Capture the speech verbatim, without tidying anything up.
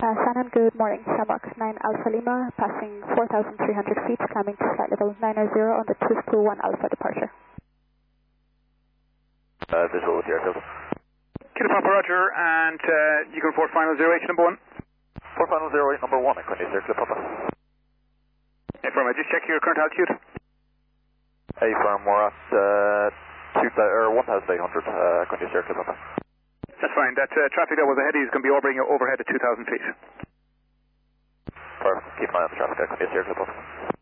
Uh, Shannon, good morning. Shamrock nine Alpha Lima, passing four thousand three hundred feet, climbing to flight level nine zero on the Twist two one Alpha departure. Uh, visual with the airfield. Kilo Papa Roger, and uh, you can report final zero H number one. For final zero eight number one, Equinity Sir, Kilo Papa. Affirm, just check your current altitude. Affirm, we're at uh, two, or one thousand eight hundred, uh, Equinity Sir, Kilo Papa. That's fine. That uh, traffic that was ahead is going to be orbiting overhead at two thousand feet. Perfect. Keep an eye on the traffic, Equinity Sir, Kilo Papa.